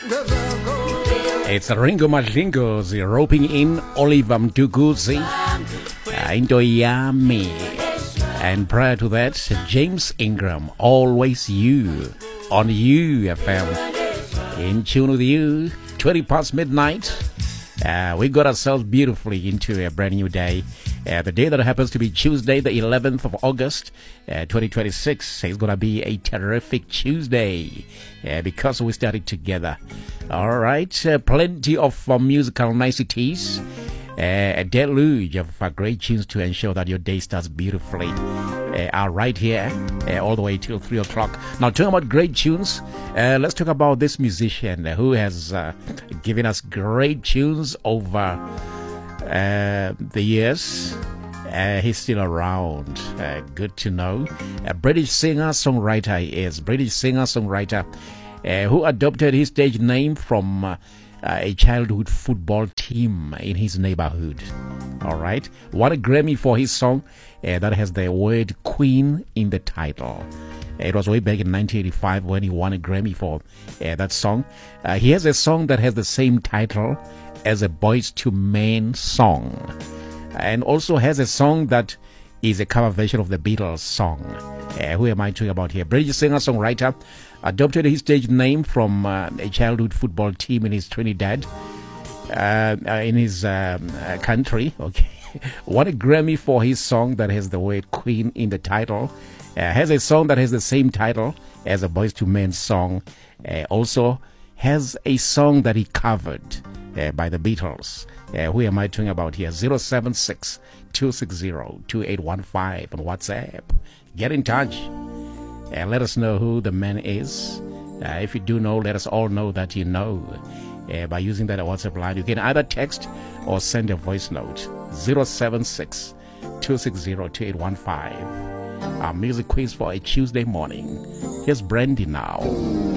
It's Ringo Madlingo's roping in Oliver Mduguzi, Into Yami. And prior to that, James Ingram, Always You, on You FM. In tune with you, 20 past midnight. We got ourselves beautifully into a brand new day. The day that happens to be Tuesday, the 11th of August, 2026. It's going to be a terrific Tuesday because we started together. All right. Plenty of musical niceties. A deluge of great tunes to ensure that your day starts beautifully. Are right here all the way till 3 o'clock. Now, talking about great tunes, let's talk about this musician who has given us great tunes over the years. He's still around. Good to know. A British singer-songwriter he is. British singer-songwriter who adopted his stage name from a childhood football team in his neighborhood. All right. Won a Grammy for his song that has the word Queen in the title. It was way back in 1985 when he won a Grammy for that song. He has a song that has the same title as a Boys to Men song, and also has a song that is a cover version of the Beatles song. Who am I talking about here? British singer-songwriter adopted his stage name from a childhood football team in his Trinidad, in his country. Okay, won a Grammy for his song that has the word Queen in the title. Has a song that has the same title as a Boys to Men song. Also has a song that he covered by the Beatles. Who am I talking about here? 076-260-2815 on WhatsApp. Get in touch and let us know who the man is. If you do know, let us all know that you know. By using that WhatsApp line, you can either text or send a voice note. 076-260-2815. Our music quiz for a Tuesday morning. Here's Brandy now.